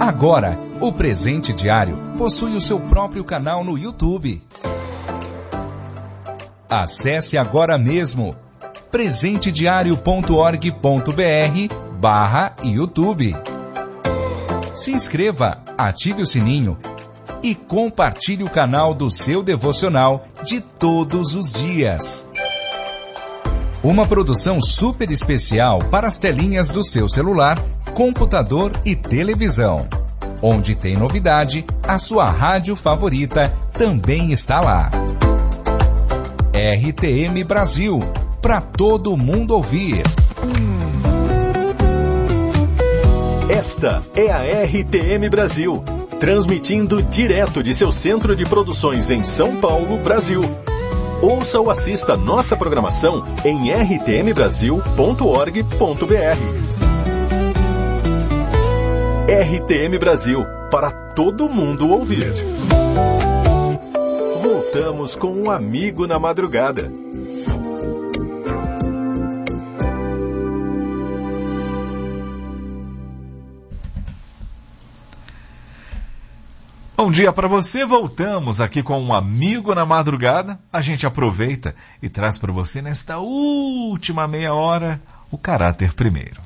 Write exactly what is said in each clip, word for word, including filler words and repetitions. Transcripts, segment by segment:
Agora, o Presente Diário possui o seu próprio canal no YouTube. Acesse agora mesmo presentediario ponto org ponto br barra YouTube. Se inscreva, ative o sininho e compartilhe o canal do seu devocional de todos os dias. Uma produção super especial para as telinhas do seu celular, computador e televisão. Onde tem novidade, a sua rádio favorita também está lá. R T M Brasil, para todo mundo ouvir. Esta é a R T M Brasil, transmitindo direto de seu centro de produções em São Paulo, Brasil. Ouça ou assista nossa programação em r t m brasil ponto org ponto br. R T M Brasil, para todo mundo ouvir. Voltamos com um amigo na madrugada. Bom dia para você, voltamos aqui com um amigo na madrugada. A gente aproveita e traz para você nesta última meia hora o caráter primeiro.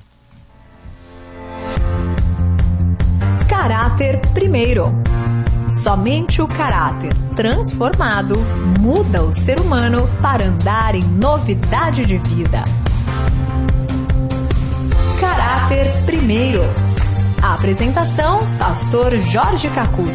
Caráter primeiro. Somente o caráter transformado muda o ser humano para andar em novidade de vida. Caráter primeiro. A apresentação, pastor Jorge Cacuto.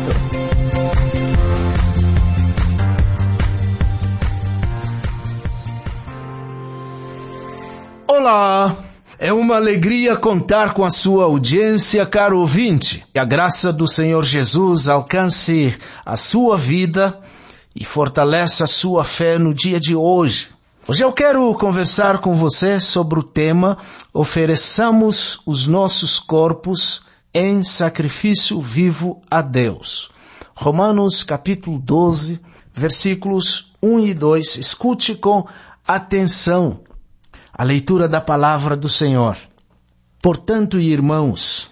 Olá! É uma alegria contar com a sua audiência, caro ouvinte. Que a graça do Senhor Jesus alcance a sua vida e fortaleça a sua fé no dia de hoje. Hoje eu quero conversar com você sobre o tema Ofereçamos os nossos corpos em sacrifício vivo a Deus. Romanos capítulo doze, versículos um e dois. Escute com atenção a leitura da palavra do Senhor. Portanto, irmãos,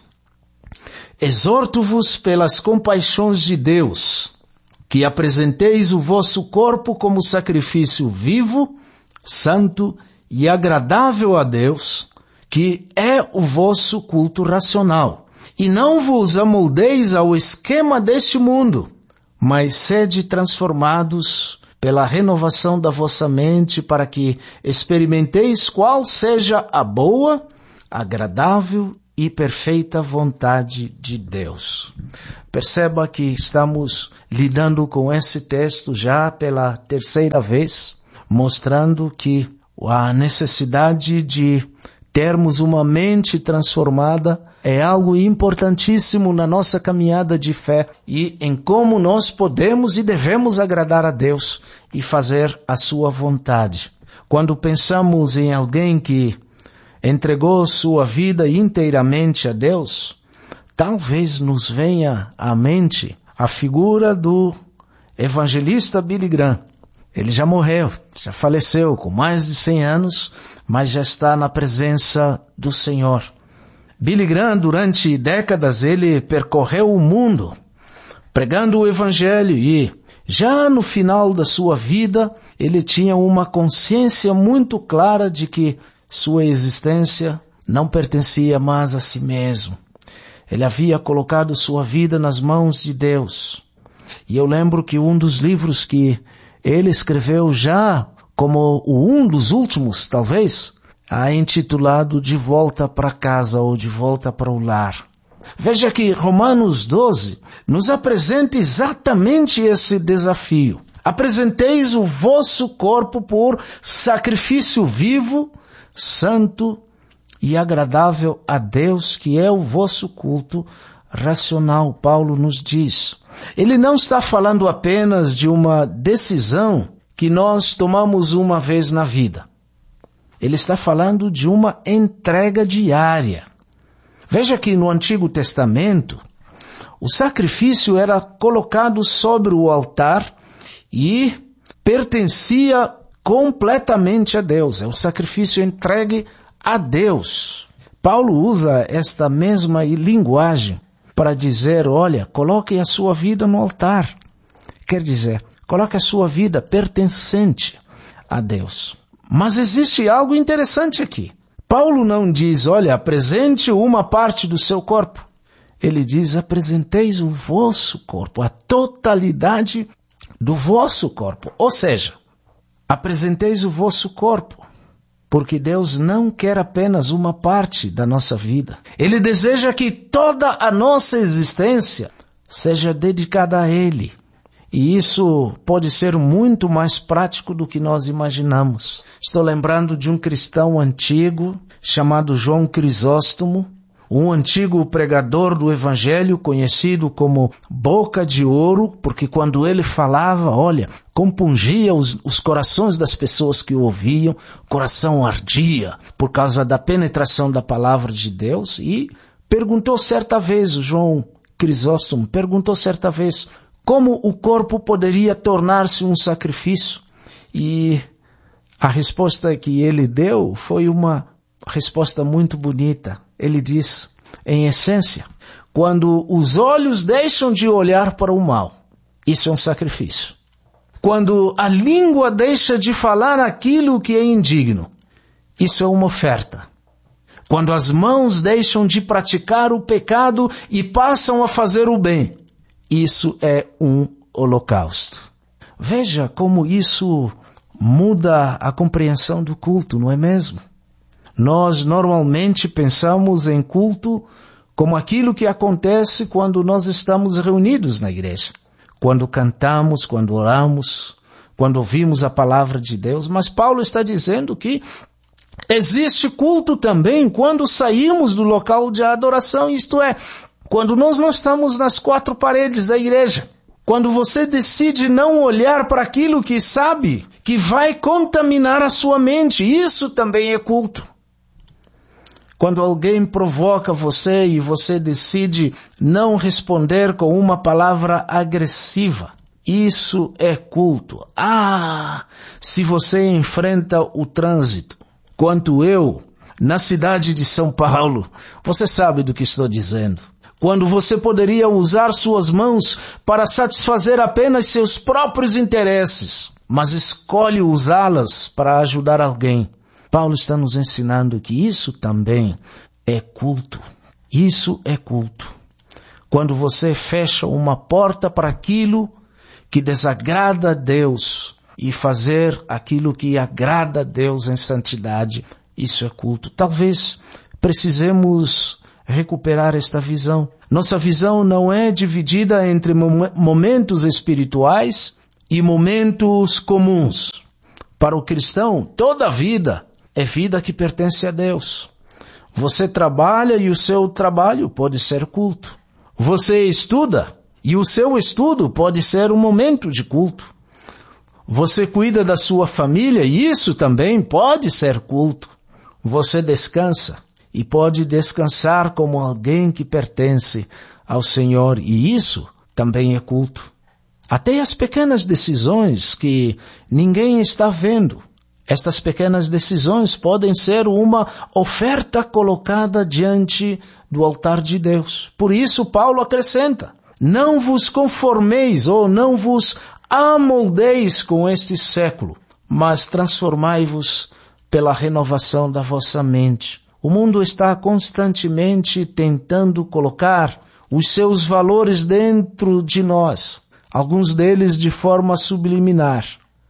exorto-vos pelas compaixões de Deus, que apresenteis o vosso corpo como sacrifício vivo, santo e agradável a Deus, que é o vosso culto racional. E não vos amoldeis ao esquema deste mundo, mas sede transformados pela renovação da vossa mente, para que experimenteis qual seja a boa, agradável e perfeita vontade de Deus. Perceba que estamos lidando com esse texto já pela terceira vez, mostrando que a necessidade de termos uma mente transformada é algo importantíssimo na nossa caminhada de fé e em como nós podemos e devemos agradar a Deus e fazer a sua vontade. Quando pensamos em alguém que entregou sua vida inteiramente a Deus, talvez nos venha à mente a figura do evangelista Billy Graham. Ele já morreu, já faleceu com mais de cem anos, mas já está na presença do Senhor. Billy Graham, durante décadas, ele percorreu o mundo, pregando o Evangelho e, já no final da sua vida, ele tinha uma consciência muito clara de que sua existência não pertencia mais a si mesmo. Ele havia colocado sua vida nas mãos de Deus. E eu lembro que um dos livros que ele escreveu já como um dos últimos, talvez, a intitulado De Volta para Casa ou De Volta para o Lar. Veja que Romanos doze nos apresenta exatamente esse desafio. Apresenteis o vosso corpo por sacrifício vivo, santo e agradável a Deus, que é o vosso culto racional, Paulo nos diz. Ele não está falando apenas de uma decisão que nós tomamos uma vez na vida. Ele está falando de uma entrega diária. Veja que no Antigo Testamento, o sacrifício era colocado sobre o altar e pertencia completamente a Deus. É um sacrifício entregue a Deus. Paulo usa esta mesma linguagem para dizer, olha, coloque a sua vida no altar. Quer dizer, coloque a sua vida pertencente a Deus. Mas existe algo interessante aqui. Paulo não diz, olha, apresente uma parte do seu corpo. Ele diz, apresenteis o vosso corpo, a totalidade do vosso corpo. Ou seja, apresenteis o vosso corpo, porque Deus não quer apenas uma parte da nossa vida. Ele deseja que toda a nossa existência seja dedicada a Ele. E isso pode ser muito mais prático do que nós imaginamos. Estou lembrando de um cristão antigo chamado João Crisóstomo, um antigo pregador do Evangelho conhecido como Boca de Ouro, porque quando ele falava, olha, compungia os, os corações das pessoas que o ouviam, o coração ardia por causa da penetração da palavra de Deus, e perguntou certa vez, o João Crisóstomo perguntou certa vez, como o corpo poderia tornar-se um sacrifício? E a resposta que ele deu foi uma resposta muito bonita. Ele diz, em essência, quando os olhos deixam de olhar para o mal, isso é um sacrifício. Quando a língua deixa de falar aquilo que é indigno, isso é uma oferta. Quando as mãos deixam de praticar o pecado e passam a fazer o bem, isso é um holocausto. Veja como isso muda a compreensão do culto, não é mesmo? Nós normalmente pensamos em culto como aquilo que acontece quando nós estamos reunidos na igreja. Quando cantamos, quando oramos, quando ouvimos a palavra de Deus. Mas Paulo está dizendo que existe culto também quando saímos do local de adoração, isto é, quando nós não estamos nas quatro paredes da igreja. Quando você decide não olhar para aquilo que sabe que vai contaminar a sua mente, isso também é culto. Quando alguém provoca você e você decide não responder com uma palavra agressiva, isso é culto. Ah, se você enfrenta o trânsito, quanto eu, na cidade de São Paulo, você sabe do que estou dizendo. Quando você poderia usar suas mãos para satisfazer apenas seus próprios interesses, mas escolhe usá-las para ajudar alguém. Paulo está nos ensinando que isso também é culto. Isso é culto. Quando você fecha uma porta para aquilo que desagrada a Deus e fazer aquilo que agrada a Deus em santidade, isso é culto. Talvez precisemos recuperar esta visão. Nossa visão não é dividida entre momentos espirituais e momentos comuns. Para o cristão, toda a vida é vida que pertence a Deus. Você trabalha e o seu trabalho pode ser culto. Você estuda e o seu estudo pode ser um momento de culto. Você cuida da sua família e isso também pode ser culto. Você descansa e pode descansar como alguém que pertence ao Senhor, e isso também é culto. Até as pequenas decisões que ninguém está vendo, estas pequenas decisões podem ser uma oferta colocada diante do altar de Deus. Por isso Paulo acrescenta, não vos conformeis ou não vos amoldeis com este século, mas transformai-vos pela renovação da vossa mente. O mundo está constantemente tentando colocar os seus valores dentro de nós, alguns deles de forma subliminar.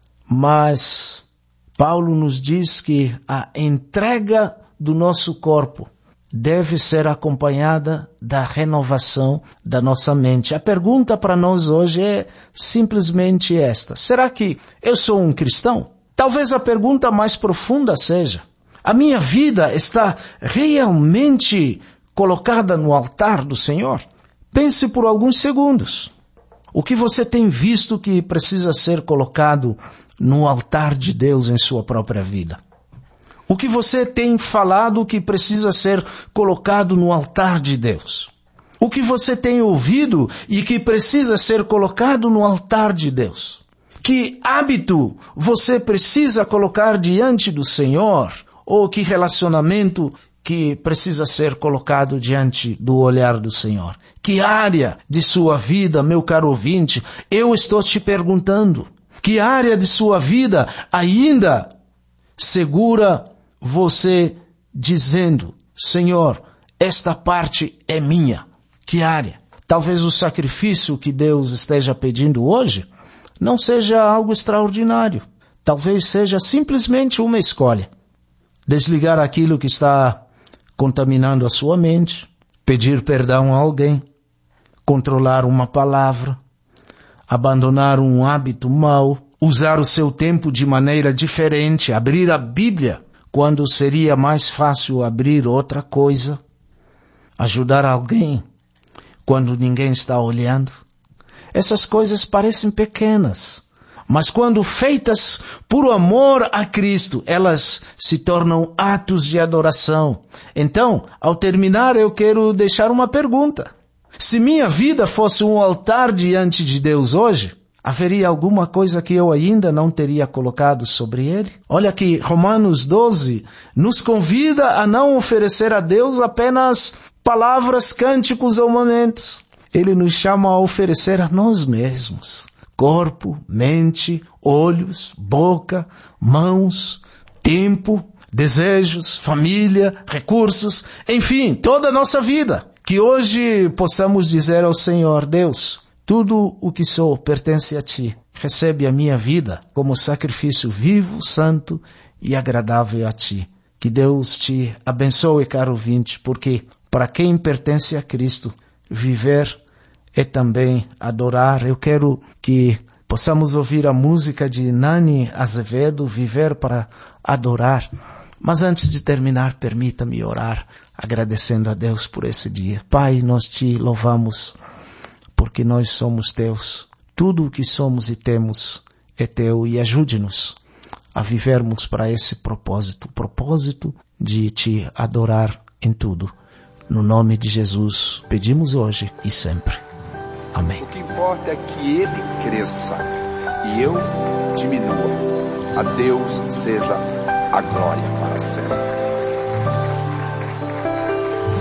Mas Paulo nos diz que a entrega do nosso corpo deve ser acompanhada da renovação da nossa mente. A pergunta para nós hoje é simplesmente esta: será que eu sou um cristão? Talvez a pergunta mais profunda seja: a minha vida está realmente colocada no altar do Senhor? Pense por alguns segundos. O que você tem visto que precisa ser colocado no altar de Deus em sua própria vida? O que você tem falado que precisa ser colocado no altar de Deus? O que você tem ouvido e que precisa ser colocado no altar de Deus? Que hábito você precisa colocar diante do Senhor? Ou que relacionamento que precisa ser colocado diante do olhar do Senhor? Que área de sua vida, meu caro ouvinte, eu estou te perguntando? Que área de sua vida ainda segura você dizendo, Senhor, esta parte é minha? Que área? Talvez o sacrifício que Deus esteja pedindo hoje não seja algo extraordinário. Talvez seja simplesmente uma escolha. Desligar aquilo que está contaminando a sua mente, pedir perdão a alguém, controlar uma palavra, abandonar um hábito mau, usar o seu tempo de maneira diferente, abrir a Bíblia quando seria mais fácil abrir outra coisa, ajudar alguém quando ninguém está olhando. Essas coisas parecem pequenas, mas quando feitas por amor a Cristo, elas se tornam atos de adoração. Então, ao terminar, eu quero deixar uma pergunta. Se minha vida fosse um altar diante de Deus hoje, haveria alguma coisa que eu ainda não teria colocado sobre ele? Olha que Romanos doze nos convida a não oferecer a Deus apenas palavras, cânticos ou momentos. Ele nos chama a oferecer a nós mesmos. Corpo, mente, olhos, boca, mãos, tempo, desejos, família, recursos, enfim, toda a nossa vida. Que hoje possamos dizer ao Senhor, Deus, tudo o que sou pertence a Ti. Recebe a minha vida como sacrifício vivo, santo e agradável a Ti. Que Deus te abençoe, caro ouvinte, porque para quem pertence a Cristo, viver é também adorar. Eu quero que possamos ouvir a música de Nani Azevedo, Viver para Adorar. Mas antes de terminar, permita-me orar, agradecendo a Deus por esse dia. Pai, nós te louvamos, porque nós somos teus. Tudo o que somos e temos é teu, e ajude-nos a vivermos para esse propósito, o propósito de te adorar em tudo. No nome de Jesus, pedimos hoje e sempre. Amém. O que importa é que Ele cresça e eu diminua. A Deus seja a glória para sempre.